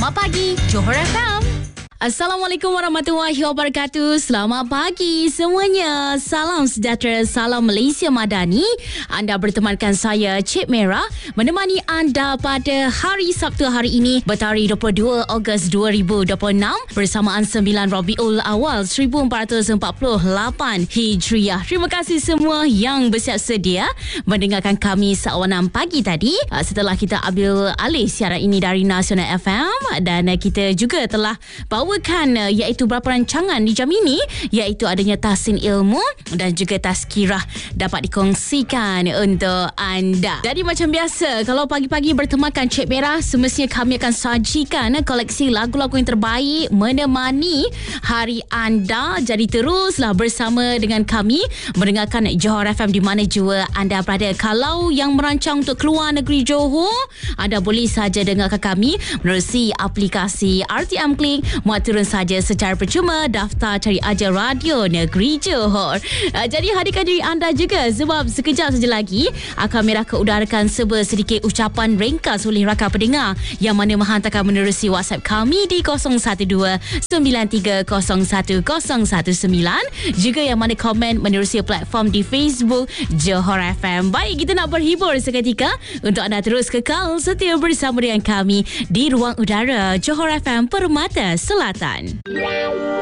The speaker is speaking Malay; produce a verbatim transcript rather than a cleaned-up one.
Selamat pagi, Johor F M. Assalamualaikum warahmatullahi wabarakatuh. Selamat pagi semuanya. Salam sejahtera, salam Malaysia Madani. Anda bertemankan saya, Cik Merah, menemani anda pada hari Sabtu hari ini, bertarikh dua puluh dua Ogos dua ribu dua puluh enam bersamaan sembilan Rabiul Awal seribu empat ratus empat puluh lapan Hijriah. Terima kasih semua yang bersiap sedia mendengarkan kami seawanan pagi tadi. Setelah kita ambil alih siaran ini dari Nasional F M, dan kita juga telah bawa Kan, iaitu beberapa rancangan di jam ini, iaitu adanya tahsin ilmu dan juga tazkirah dapat dikongsikan untuk anda. Jadi macam biasa, kalau pagi-pagi bertemakan Cik Merah, semestinya kami akan sajikan koleksi lagu-lagu yang terbaik menemani hari anda. Jadi teruslah bersama dengan kami mendengarkan Johor F M di mana jua anda berada. Kalau yang merancang untuk keluar negeri Johor, anda boleh saja dengarkan kami menerusi aplikasi R T M Klik. Muat turun saja secara percuma daftar cari aja Radio Negeri Johor. Uh, jadi hadirkan diri anda juga, sebab sekejap saja lagi akan Merah keudarakan sebuah sedikit ucapan ringkas oleh rakan pendengar yang mana menghantarkan menerusi WhatsApp kami di kosong satu dua sembilan tiga kosong satu kosong satu sembilan, juga yang mana komen menerusi platform di Facebook Johor F M. Baik, kita nak berhibur seketika untuk anda terus kekal setia bersama dengan kami di ruang udara Johor F M Permata Selatan.